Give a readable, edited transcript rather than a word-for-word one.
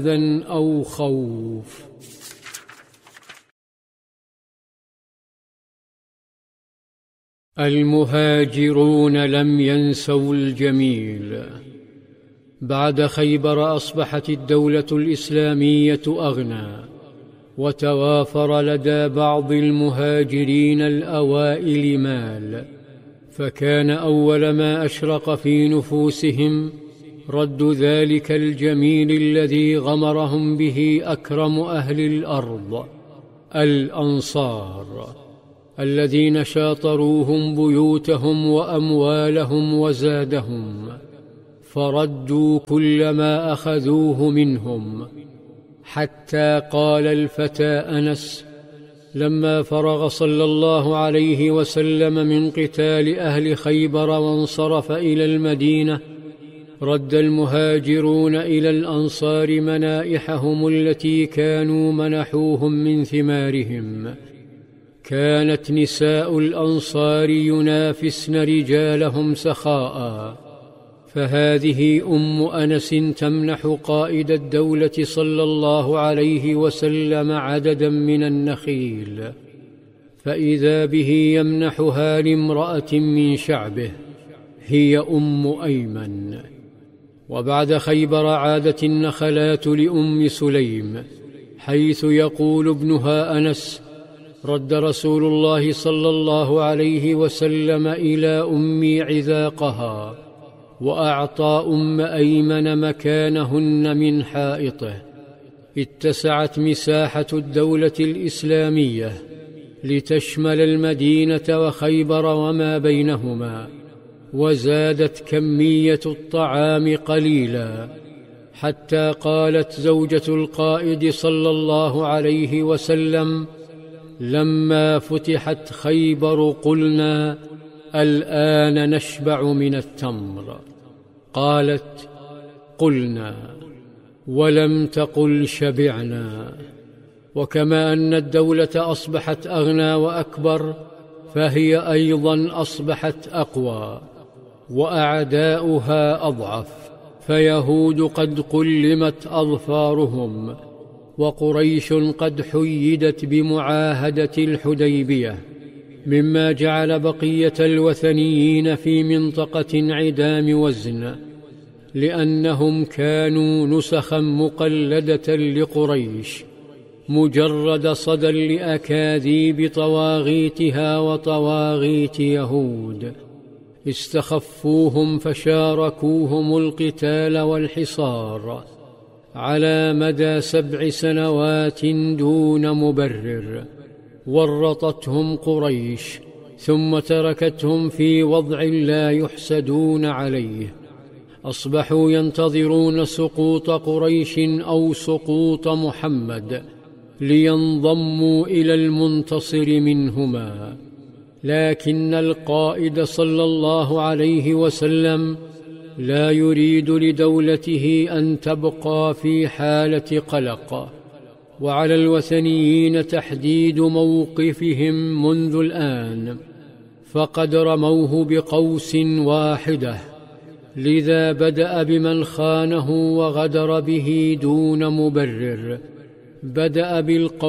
حزن أو خوف. المهاجرون لم ينسوا الجميل. بعد خيبر أصبحت الدولة الإسلامية أغنى، وتوافر لدى بعض المهاجرين الأوائل مال، فكان أول ما أشرق في نفوسهم رد ذلك الجميل الذي غمرهم به أكرم أهل الأرض، الأنصار، الذين شاطروهم بيوتهم وأموالهم وزادهم، فردوا كل ما أخذوه منهم، حتى قال الفتى أنس لما فرغ صلى الله عليه وسلم من قتال أهل خيبر وانصرف إلى المدينة: رد المهاجرون إلى الأنصار منائحهم التي كانوا منحوهم من ثمارهم. كانت نساء الأنصار ينافسن رجالهم سخاء، فهذه أم أنس تمنح قائد الدولة صلى الله عليه وسلم عددا من النخيل، فإذا به يمنحها لامرأة من شعبه، هي أم أيمن. وبعد خيبر عادت النخلات لأم سليم، حيث يقول ابنها أنس: رد رسول الله صلى الله عليه وسلم إلى أمي عذاقها، وأعطى أم أيمن مكانهن من حائطه. اتسعت مساحة الدولة الإسلامية لتشمل المدينة وخيبر وما بينهما، وزادت كمية الطعام قليلا، حتى قالت زوجة القائد صلى الله عليه وسلم لما فتحت خيبر: قلنا الآن نشبع من التمر. قالت: قلنا، ولم تقل شبعنا. وكما أن الدولة أصبحت أغنى وأكبر، فهي أيضا أصبحت أقوى، وأعداؤها أضعف، فيهود قد قلمت أظفارهم، وقريش قد حيدت بمعاهدة الحديبية، مما جعل بقية الوثنيين في منطقة عدام وزن، لأنهم كانوا نسخا مقلدة لقريش، مجرد صدى لأكاذيب طواغيتها وطواغيت يهود. استخفوهم فشاركوهم القتال والحصار على مدى 7 سنوات دون مبرر. ورطتهم قريش، ثم تركتهم في وضع لا يحسدون عليه. أصبحوا ينتظرون سقوط قريش أو سقوط محمد لينضموا إلى المنتصر منهما، لكن القائد صلى الله عليه وسلم لا يريد لدولته أن تبقى في حالة قلق، وعلى الوثنيين تحديد موقفهم منذ الآن، فقد رموه بقوس واحدة. لذا بدأ بمن خانه وغدر به دون مبرر، بدأ بالقوس